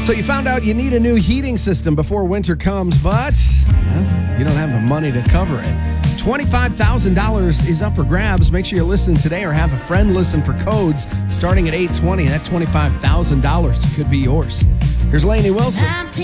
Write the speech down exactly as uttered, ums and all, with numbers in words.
So you found out you need a new heating system before winter comes, but well, you don't have the money to cover it. twenty-five thousand dollars is up for grabs. Make sure you listen today or have a friend listen for codes starting at eight twenty. That twenty-five thousand dollars could be yours. Here's Lainey Wilson.